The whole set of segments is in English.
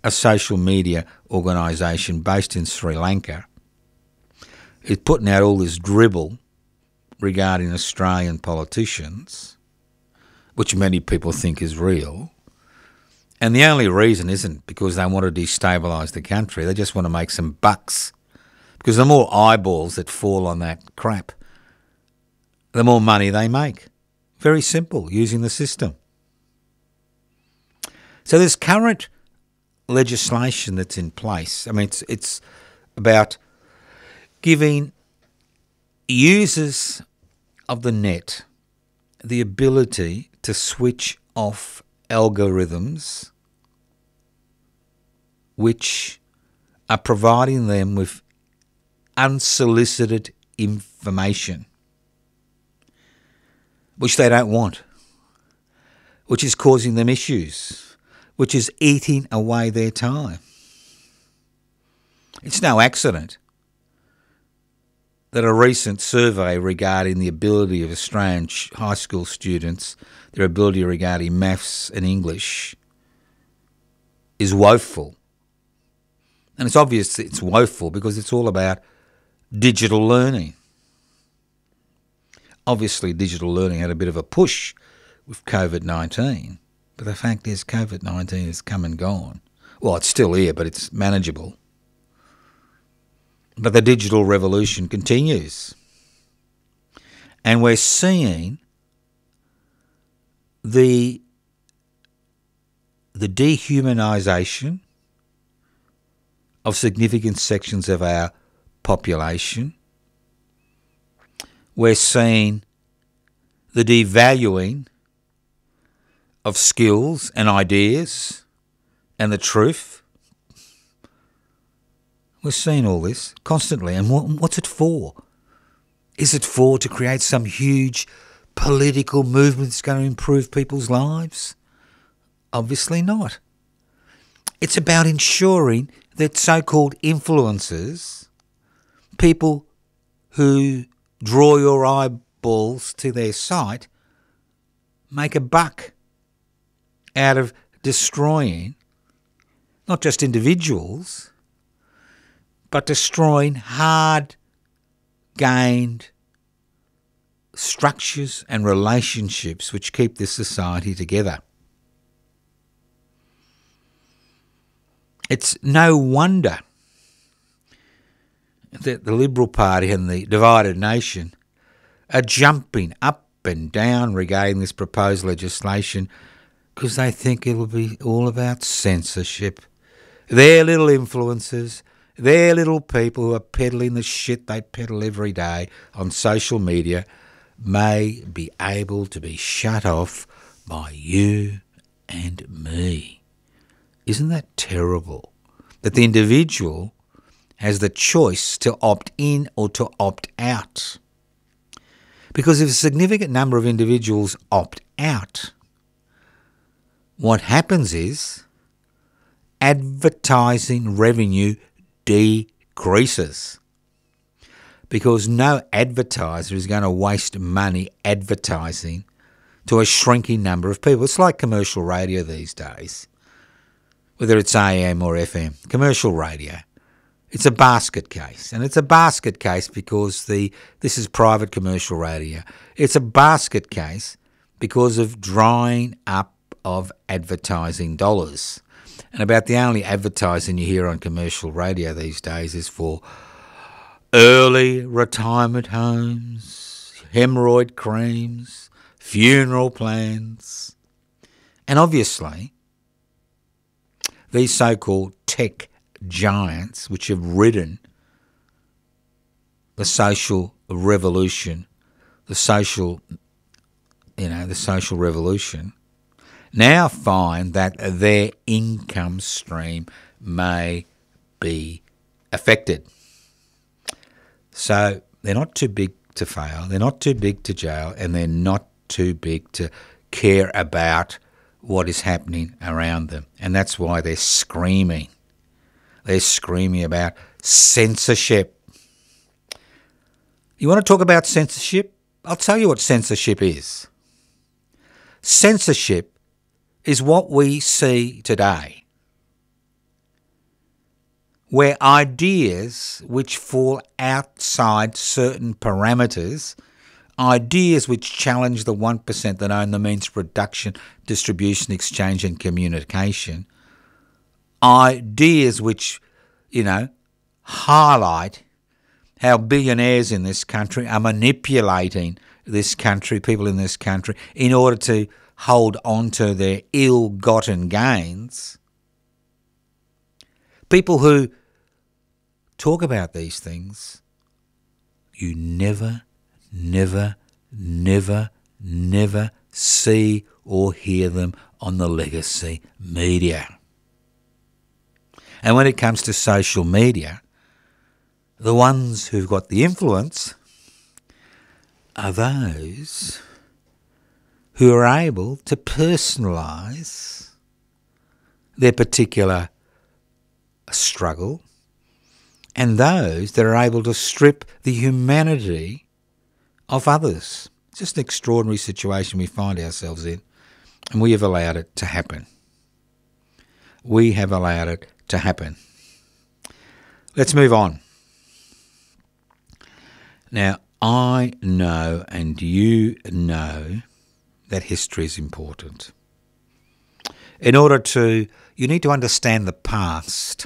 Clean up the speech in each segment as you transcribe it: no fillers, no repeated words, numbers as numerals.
a social media organisation based in Sri Lanka, is putting out all this dribble regarding Australian politicians, which many people think is real. And the only reason isn't because they want to destabilise the country. They just want to make some bucks. Because the more eyeballs that fall on that crap, the more money they make. Very simple, using the system. So this current legislation that's in place, I mean, it's about giving users of the net the ability to switch off algorithms which are providing them with unsolicited information, which they don't want, which is causing them issues, which is eating away their time. It's no accident that a recent survey regarding the ability of Australian high school students, their ability regarding maths and English, is woeful. And it's obvious it's woeful because it's all about digital learning. Obviously, digital learning had a bit of a push with COVID-19, but the fact is COVID-19 has come and gone. Well, it's still here, but it's manageable. But the digital revolution continues. And we're seeing the dehumanisation of significant sections of our population. We're seeing the devaluing of skills and ideas and the truth. We're seeing all this constantly. And what's it for? Is it for to create some huge political movement that's going to improve people's lives? Obviously not. It's about ensuring that so-called influencers, people who draw your eyeballs to their site, make a buck out of destroying not just individuals, but destroying hard-gained structures and relationships which keep this society together. It's no wonder that the Liberal Party and the divided nation are jumping up and down regarding this proposed legislation because they think it'll be all about censorship. Their little influencers, their little people who are peddling the shit they peddle every day on social media may be able to be shut off by you and me. Isn't that terrible? That the individual has the choice to opt in or to opt out. Because if a significant number of individuals opt out, what happens is advertising revenue decreases. Because no advertiser is going to waste money advertising to a shrinking number of people. It's like commercial radio these days, whether it's AM or FM. Commercial radio, it's a basket case. And it's a basket case because this is private commercial radio. It's a basket case because of drying up of advertising dollars. And about the only advertising you hear on commercial radio these days is for early retirement homes, hemorrhoid creams, funeral plans. And obviously, these so-called tech giants, which have ridden the social revolution, the social revolution, now find that their income stream may be affected. So they're not too big to fail, they're not too big to jail, and they're not too big to care about what is happening around them. And that's why they're screaming. They're screaming about censorship. You want to talk about censorship? I'll tell you what censorship is. Censorship is what we see today where ideas which fall outside certain parameters, ideas which challenge the 1% that own the means of production, distribution, exchange and communication, ideas which, highlight how billionaires in this country are manipulating this country, people in this country, in order to hold on to their ill-gotten gains. People who talk about these things, you never see or hear them on the legacy media. And when it comes to social media, the ones who've got the influence are those who are able to personalise their particular struggle, and those that are able to strip the humanity of others. It's just an extraordinary situation we find ourselves in, and we have allowed it to happen. We have allowed it to happen. Let's move on. Now, I know and you know that history is important. You need to understand the past.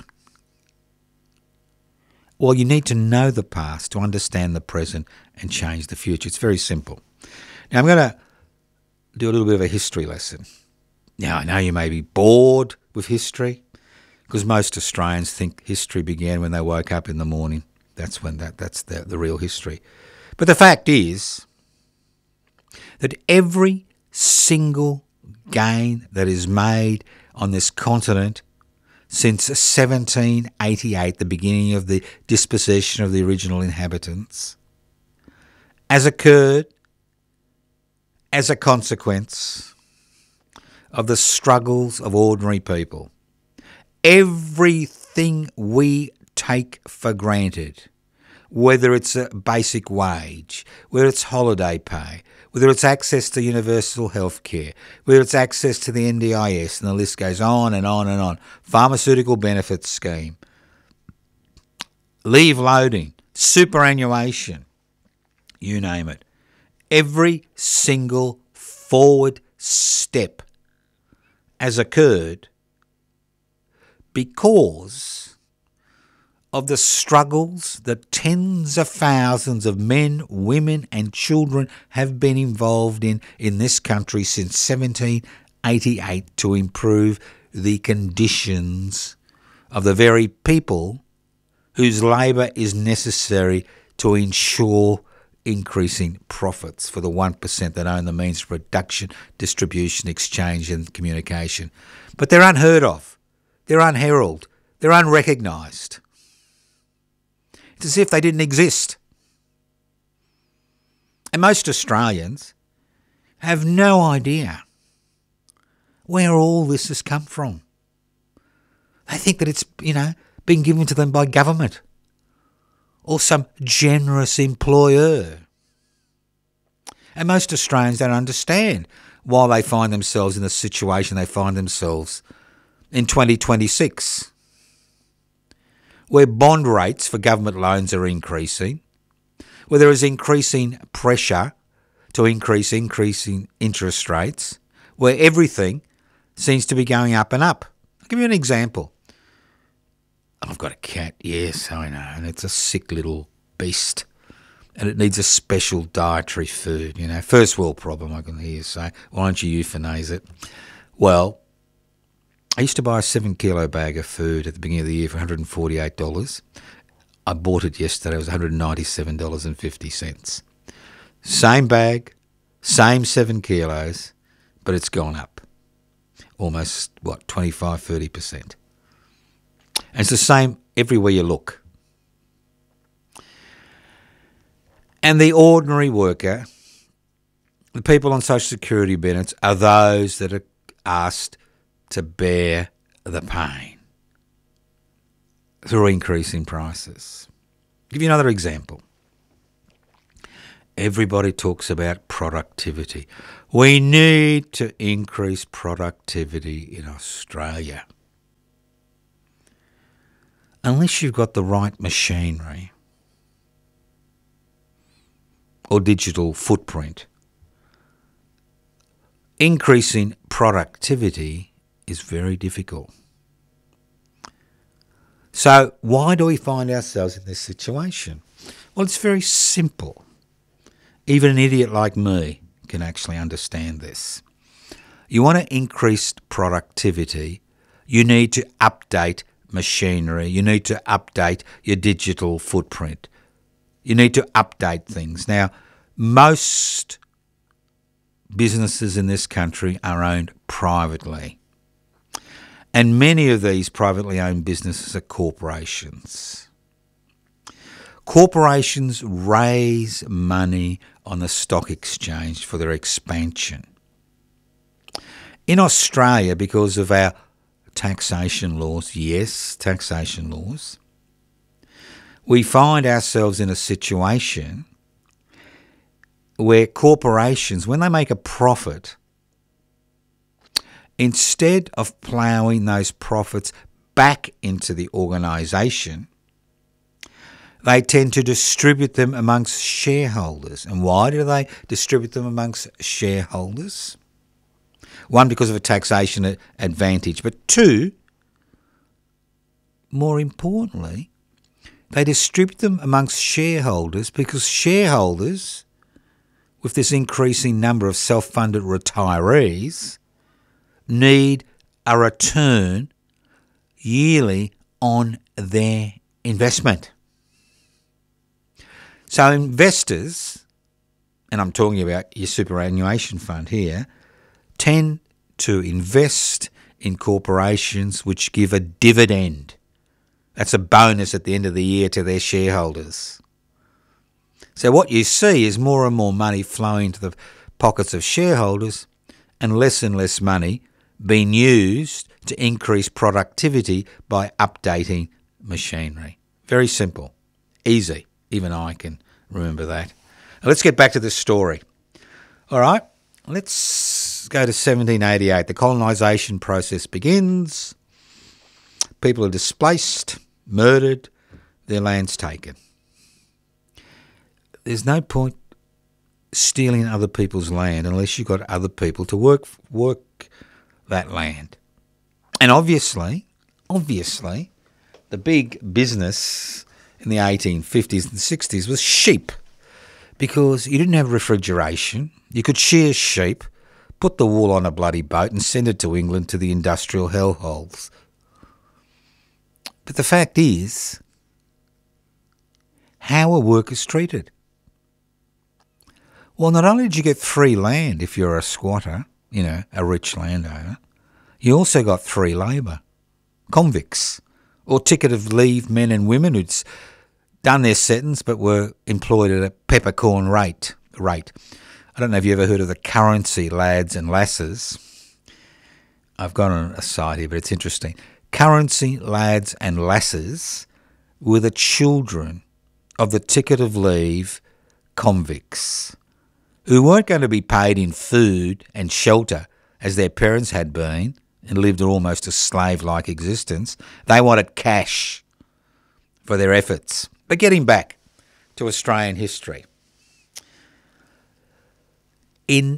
Well, you need to know the past to understand the present and change the future. It's very simple. Now, I'm going to do a little bit of a history lesson. Now, I know you may be bored with history because most Australians think history began when they woke up in the morning. That's the real history. But the fact is that every single gain that is made on this continent since 1788, the beginning of the dispossession of the original inhabitants, has occurred as a consequence of the struggles of ordinary people. Everything we take for granted, whether it's a basic wage, whether it's holiday pay, whether it's access to universal health care, whether it's access to the NDIS, and the list goes on and on and on, pharmaceutical benefits scheme, leave loading, superannuation, you name it. Every single forward step has occurred because of the struggles that tens of thousands of men, women and children have been involved in this country since 1788 to improve the conditions of the very people whose labour is necessary to ensure increasing profits for the 1% that own the means of production, distribution, exchange and communication. But they're unheard of, they're unheralded, they're unrecognised. It's as if they didn't exist. And most Australians have no idea where all this has come from. They think that it's, been given to them by government or some generous employer. And most Australians don't understand why they find themselves in the situation they find themselves in 2026. Where bond rates for government loans are increasing, where there is increasing pressure to increasing interest rates, where everything seems to be going up and up. I'll give you an example. I've got a cat, yes, I know, and it's a sick little beast, and it needs a special dietary food, First world problem, I can hear you say. Why don't you euthanize it? Well, I used to buy a 7-kilo bag of food at the beginning of the year for $148. I bought it yesterday. It was $197.50. Same bag, same 7 kilos, but it's gone up. Almost, 25-30%. And it's the same everywhere you look. And the ordinary worker, the people on social security benefits, are those that are asked to bear the pain through increasing prices. I'll give you another example. Everybody talks about productivity. We need to increase productivity in Australia. unless you've got the right machinery or digital footprint, increasing productivity is very difficult. So why do we find ourselves in this situation? Well, it's very simple. Even an idiot like me can actually understand this. You want to increase productivity, you need to update machinery, you need to update your digital footprint, you need to update things. Now, most businesses in this country are owned privately, and many of these privately owned businesses are corporations. Corporations raise money on the stock exchange for their expansion. In Australia, because of our taxation laws, yes, taxation laws, we find ourselves in a situation where corporations, when they make a profit, instead of ploughing those profits back into the organisation, they tend to distribute them amongst shareholders. And why do they distribute them amongst shareholders? One, because of a taxation advantage, but two, more importantly, they distribute them amongst shareholders because shareholders, with this increasing number of self-funded retirees, need a return yearly on their investment. So investors, and I'm talking about your superannuation fund here, tend to invest in corporations which give a dividend. That's a bonus at the end of the year to their shareholders. So what you see is more and more money flowing to the pockets of shareholders and less money being used to increase productivity by updating machinery. Very simple. Easy. Even I can remember that. Now let's get back to this story. All right, let's go to 1788. The colonisation process begins. People are displaced, murdered, their land's taken. There's no point stealing other people's land unless you've got other people to work that land. And obviously, the big business in the 1850s and 60s was sheep, because you didn't have refrigeration. You could shear sheep, put the wool on a bloody boat and send it to England to the industrial hellholes. But the fact is, how are workers treated? Well, not only did you get free land if you're a squatter, a rich landowner, you also got free labour. Convicts, or ticket of leave men and women who'd done their sentence but were employed at a peppercorn rate. I don't know if you ever heard of the currency lads and lasses. I've got on a site here, but it's interesting. Currency lads and lasses were the children of the ticket of leave convicts who weren't going to be paid in food and shelter as their parents had been and lived almost a slave-like existence. They wanted cash for their efforts. But getting back to Australian history. In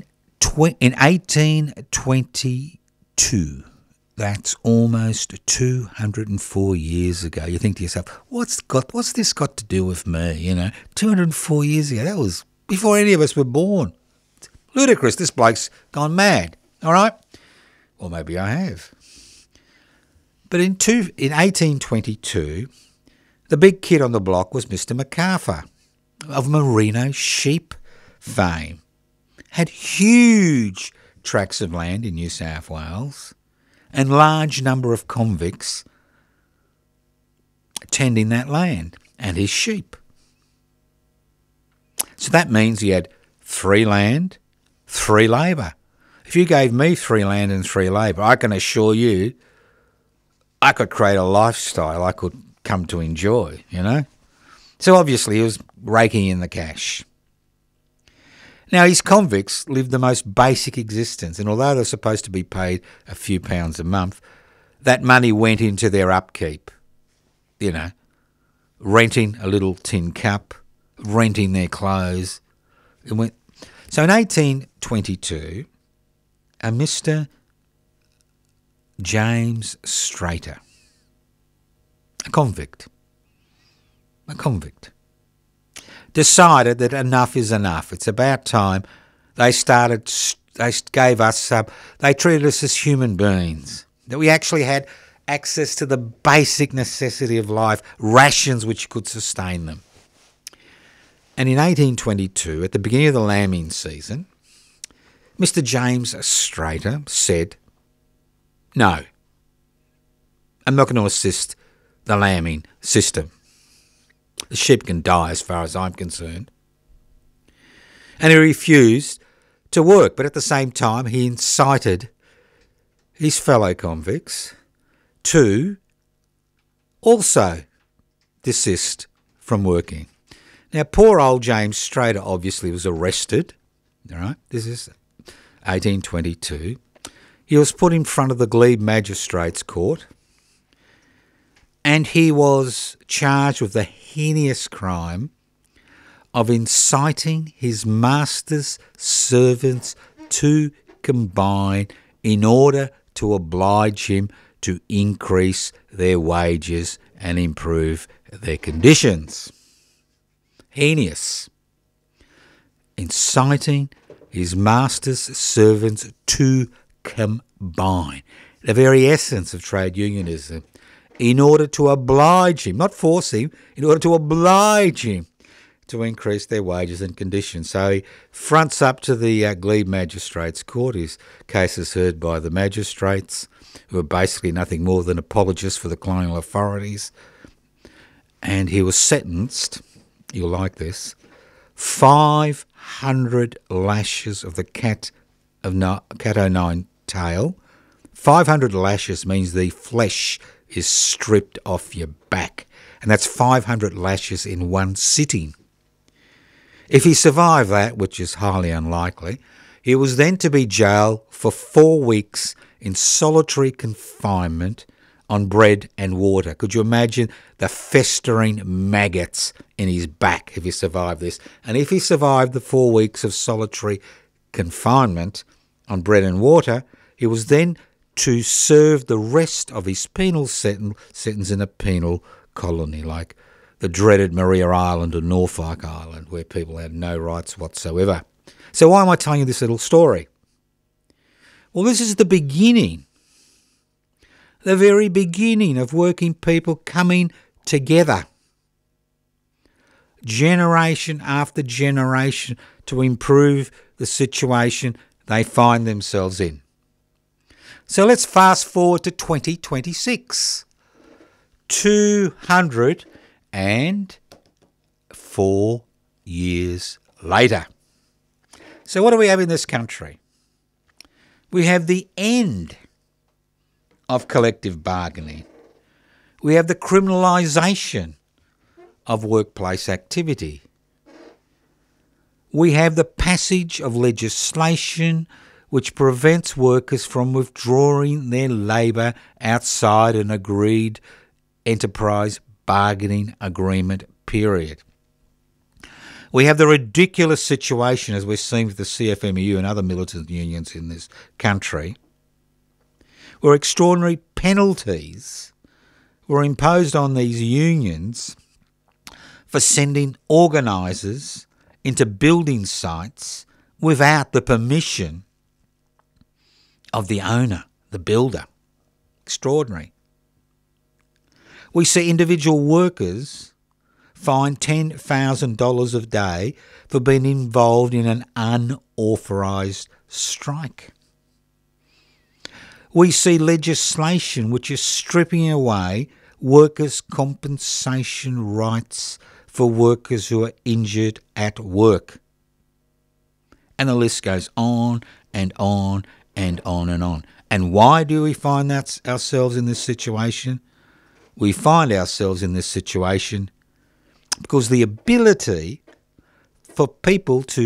1822, that's almost 204 years ago. You think to yourself, what's this got to do with me? 204 years ago, that was before any of us were born. It's ludicrous. This bloke's gone mad. All right? Or maybe I have. But in 1822, the big kid on the block was Mr. MacArthur of merino sheep fame. Had huge tracts of land in New South Wales and large number of convicts tending that land and his sheep. So that means he had free land, free labour. If you gave me free land and free labour, I can assure you I could create a lifestyle I could come to enjoy, So obviously he was raking in the cash. Now, his convicts lived the most basic existence, and although they're supposed to be paid a few pounds a month, that money went into their upkeep. you know, renting a little tin cup, renting their clothes. So in 1822, a Mr. James Strater, a convict, decided that enough is enough. It's about time they treated us as human beings, that we actually had access to the basic necessity of life, rations which could sustain them. And in 1822, at the beginning of the lambing season, Mr. James Strater said, "No, I'm not going to assist the lambing system. The sheep can die as far as I'm concerned." And he refused to work, but at the same time he incited his fellow convicts to also desist from working. Now, poor old James Strater obviously was arrested. All right, this is 1822. He was put in front of the Glebe Magistrates Court, and he was charged with the heinous crime of inciting his master's servants to combine in order to oblige him to increase their wages and improve their conditions. Heinous. Inciting his master's servants to combine. The very essence of trade unionism. In order to oblige him, not force him, in order to oblige him to increase their wages and conditions. So he fronts up to the Glebe Magistrates Court. His case is heard by the magistrates, who are basically nothing more than apologists for the colonial authorities. And he was sentenced, you'll like this, 500 lashes of the cat o' nine tail. 500 lashes means the flesh is stripped off your back, and that's 500 lashes in one sitting. If he survived that, which is highly unlikely, he was then to be jailed for 4 weeks in solitary confinement on bread and water. Could you imagine the festering maggots in his back if he survived this? And if he survived the 4 weeks of solitary confinement on bread and water, he was then to serve the rest of his penal sentence in a penal colony, like the dreaded Maria Island or Norfolk Island, where people had no rights whatsoever. So why am I telling you this little story? Well, this is the beginning, the very beginning of working people coming together, generation after generation, to improve the situation they find themselves in. So let's fast forward to 2026, 204 years later. So what do we have in this country? We have the end of collective bargaining. We have the criminalisation of workplace activity. We have the passage of legislation which prevents workers from withdrawing their labour outside an agreed enterprise bargaining agreement period. We have the ridiculous situation, as we're seeing with the CFMEU and other militant unions in this country, where extraordinary penalties were imposed on these unions for sending organisers into building sites without the permission of the owner, the builder. Extraordinary. We see individual workers fined $10,000 a day for being involved in an unauthorised strike. We see legislation which is stripping away workers' compensation rights for workers who are injured at work. And the list goes on and on and on and on. And why do we find ourselves in this situation? We find ourselves in this situation because the ability for people to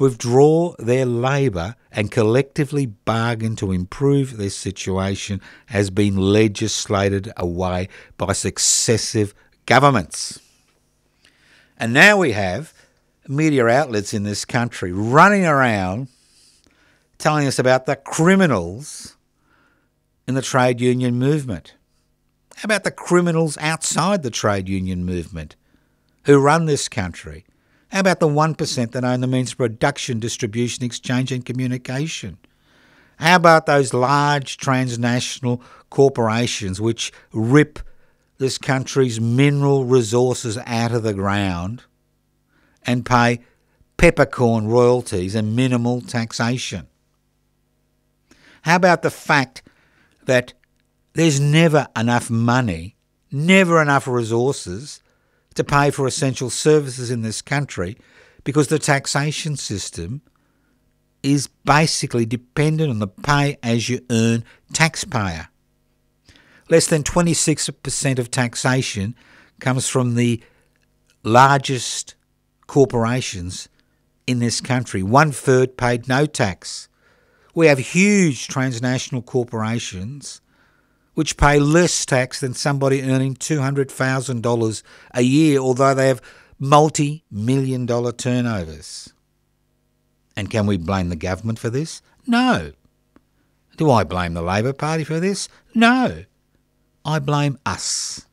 withdraw their labour and collectively bargain to improve their situation has been legislated away by successive governments. And now we have media outlets in this country running around telling us about the criminals in the trade union movement. How about the criminals outside the trade union movement who run this country? How about the 1% that own the means of production, distribution, exchange and communication? How about those large transnational corporations which rip this country's mineral resources out of the ground and pay peppercorn royalties and minimal taxation? How about the fact that there's never enough money, never enough resources to pay for essential services in this country because the taxation system is basically dependent on the pay-as-you-earn taxpayer. Less than 26% of taxation comes from the largest corporations in this country. 1/3 paid no tax. We have huge transnational corporations which pay less tax than somebody earning $200,000 a year, although they have multi-million-dollar turnovers. And can we blame the government for this? No. Do I blame the Labor Party for this? No. I blame us.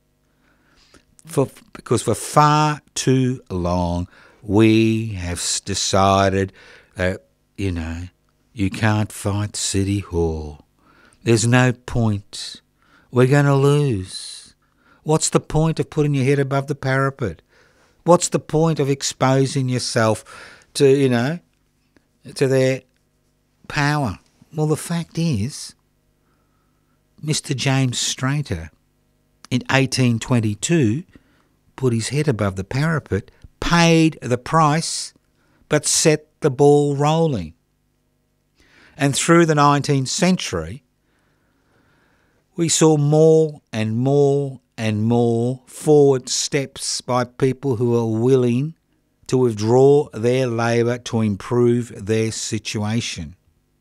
Because for far too long we have decided that, you can't fight City Hall. There's no point. We're going to lose. What's the point of putting your head above the parapet? What's the point of exposing yourself to, to their power? Well, the fact is, Mr. James Strater in 1822 put his head above the parapet, paid the price, but set the ball rolling. And through the 19th century, we saw more and more and more forward steps by people who are willing to withdraw their labour to improve their situation.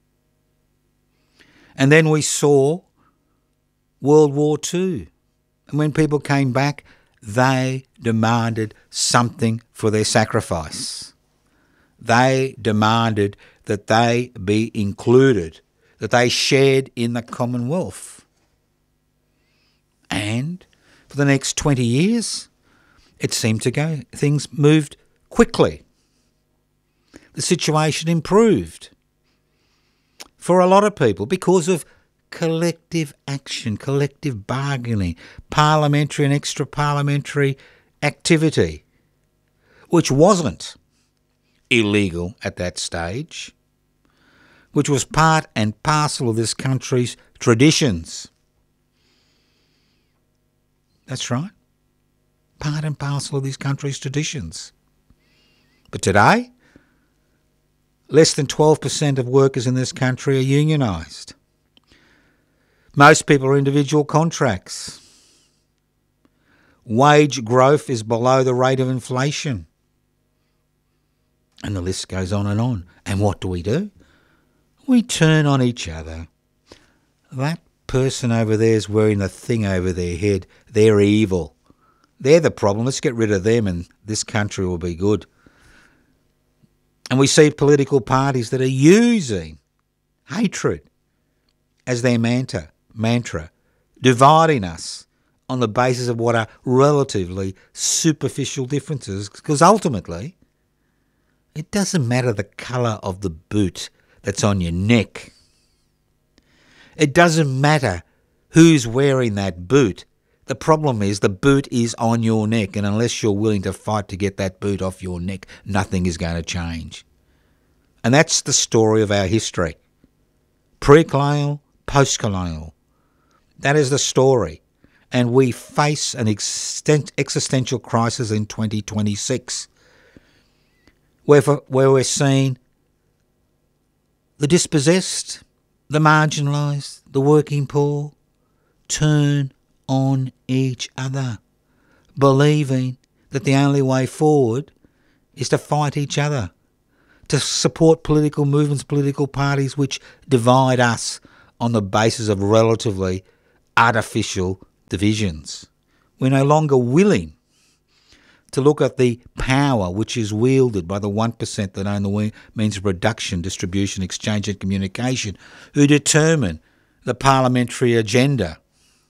And then we saw World War II. And when people came back, they demanded something for their sacrifice. They demanded that they be included, that they shared in the Commonwealth. And for the next 20 years, it seemed to go. Things moved quickly. The situation improved for a lot of people because of collective action, collective bargaining, parliamentary and extra-parliamentary activity, which wasn't illegal at that stage, which was part and parcel of this country's traditions. That's right. Part and parcel of this country's traditions. But today, less than 12% of workers in this country are unionised. Most people are individual contracts. Wage growth is below the rate of inflation. And the list goes on. And what do? We turn on each other. That person over there is wearing the thing over their head. They're evil. They're the problem. Let's get rid of them and this country will be good. And we see political parties that are using hatred as their mantra, dividing us on the basis of what are relatively superficial differences, because ultimately it doesn't matter the colour of the boot that's on your neck. It doesn't matter who's wearing that boot. The problem is the boot is on your neck, and unless you're willing to fight to get that boot off your neck, nothing is going to change. And that's the story of our history. Pre-colonial, post-colonial. That is the story. And we face an existential crisis in 2026 where we're seeing the dispossessed, the marginalised, the working poor turn on each other, believing that the only way forward is to fight each other, to support political movements, political parties which divide us on the basis of relatively artificial divisions. We're no longer willing to look at the power which is wielded by the 1% that own the means of production, distribution, exchange and communication, who determine the parliamentary agenda.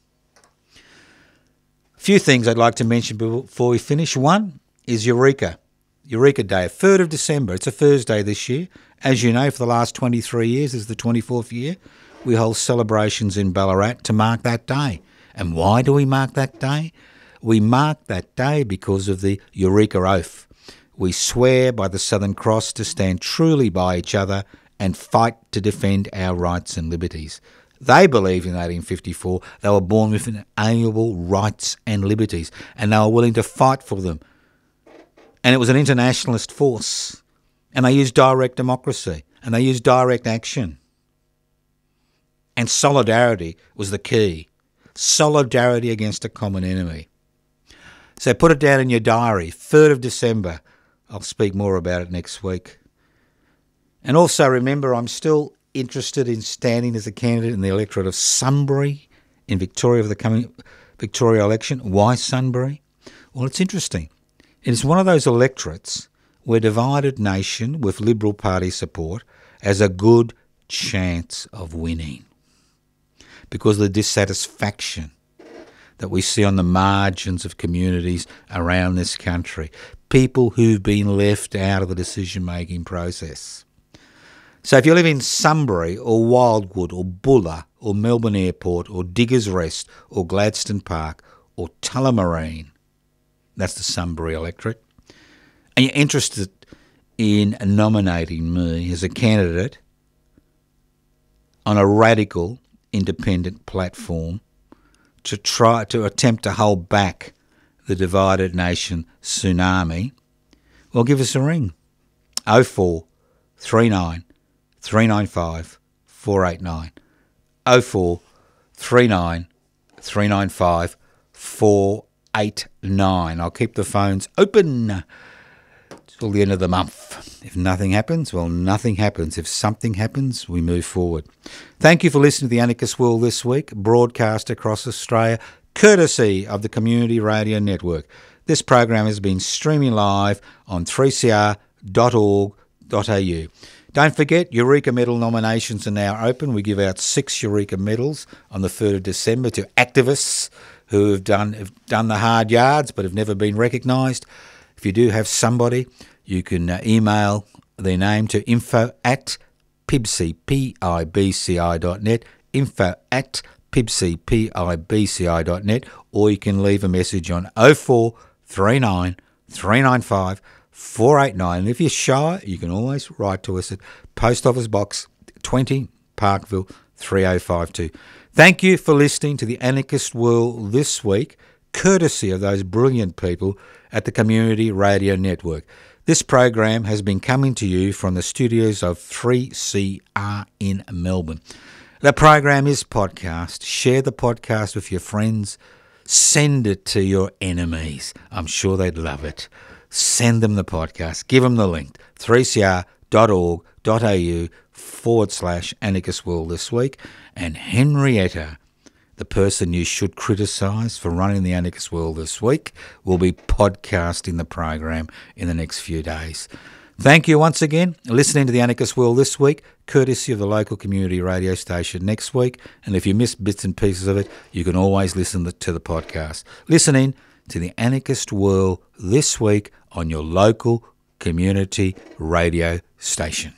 A few things I'd like to mention before we finish. One is Eureka Day, 3rd of December. It's a Thursday this year. As you know, for the last 23 years, this is the 24th year, we hold celebrations in Ballarat to mark that day. And why do we mark that day? We mark that day because of the Eureka Oath. We swear by the Southern Cross to stand truly by each other and fight to defend our rights and liberties. They believed in 1854 they were born with inalienable rights and liberties, and they were willing to fight for them. And it was an internationalist force. And they used direct democracy, and they used direct action. And solidarity was the key. Solidarity against a common enemy. So put it down in your diary, 3rd of December. I'll speak more about it next week. And also remember, I'm still interested in standing as a candidate in the electorate of Sunbury in Victoria for the coming Victoria election. Why Sunbury? Well, it's interesting. It is one of those electorates where divided nation with Liberal Party support has a good chance of winning because of the dissatisfaction that we see on the margins of communities around this country, people who've been left out of the decision-making process. So if you live in Sunbury or Wildwood or Bulla or Melbourne Airport or Diggers Rest or Gladstone Park or Tullamarine, that's the Sunbury electorate, and you're interested in nominating me as a candidate on a radical independent platform to attempt to hold back the divided nation tsunami, well, give us a ring. 0439 395 489. 0439 395 489. I'll keep the phones open till the end of the month. If nothing happens, well, nothing happens. If something happens, we move forward. Thank you for listening to The Anarchist World this week, broadcast across Australia, courtesy of the Community Radio Network. This program has been streaming live on 3cr.org.au. Don't forget, Eureka Medal nominations are now open. We give out 6 Eureka Medals on the 3rd of December to activists who have done the hard yards but have never been recognised. If you do have somebody, you can email their name to info@pibci.net, info@pibci.net, or you can leave a message on 0439 395 489. And if you're shy, you can always write to us at Post Office Box 20, Parkville 3052. Thank you for listening to The Anarchist World this week, courtesy of those brilliant people at the Community Radio Network. This program has been coming to you from the studios of 3CR in Melbourne. The program is podcast. Share the podcast with your friends. Send it to your enemies. I'm sure they'd love it. Send them the podcast. Give them the link. 3cr.org.au/Anarchist World this week. And Henrietta, the person you should criticise for running the Anarchist World this week, will be podcasting the program in the next few days. Thank you once again. Listening to the Anarchist World this week, courtesy of the local community radio station next week. And if you missed bits and pieces of it, you can always listen to the podcast. Listening to the Anarchist World this week on your local community radio station.